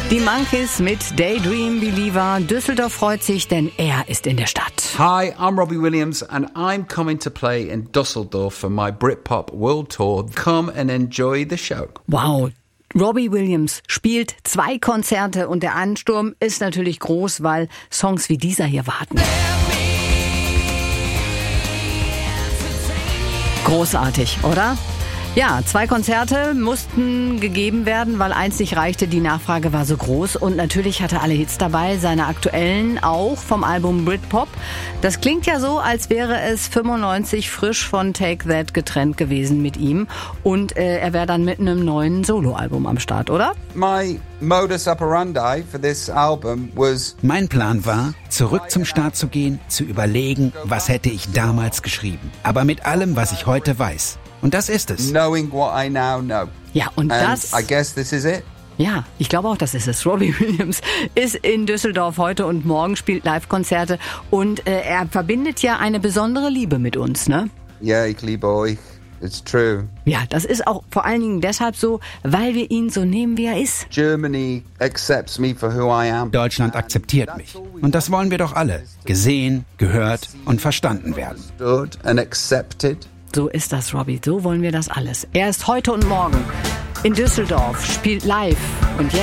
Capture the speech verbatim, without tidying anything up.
Die Monkeys mit Daydream Believer. Düsseldorf freut sich, denn er ist in der Stadt. Hi, I'm Robbie Williams and I'm coming to play in Düsseldorf for my Britpop World Tour. Come and enjoy the show. Wow. Robbie Williams spielt zwei Konzerte und der Ansturm ist natürlich groß, weil Songs wie dieser hier warten. Großartig, oder? Ja, zwei Konzerte mussten gegeben werden, weil eins nicht reichte, die Nachfrage war so groß. Und natürlich hatte alle Hits dabei, seine aktuellen auch vom Album Britpop. Das klingt ja so, als wäre es fünfundneunzig frisch von Take That getrennt gewesen mit ihm. Und äh, er wäre dann mit einem neuen Soloalbum am Start, oder? My modus operandi for this album was... Mein Plan war, zurück zum Start zu gehen, zu überlegen, was hätte ich damals geschrieben. Aber mit allem, was ich heute weiß. Und das ist es. Knowing what I now know. Ja, und And das... I guess this is it. Ja, ich glaube auch, das ist es. Robbie Williams ist in Düsseldorf heute und morgen, spielt Live-Konzerte und äh, er verbindet ja eine besondere Liebe mit uns, ne? Ja, ich liebe euch. It's true. Ja, das ist auch vor allen Dingen deshalb so, weil wir ihn so nehmen, wie er ist. Germany accepts me for who I am. Deutschland akzeptiert mich. Und das wollen wir doch alle. Gesehen, gehört und verstanden werden. Understood and accepted. So ist das, Robbie. So wollen wir das alles. Er ist heute und morgen in Düsseldorf, spielt live und jetzt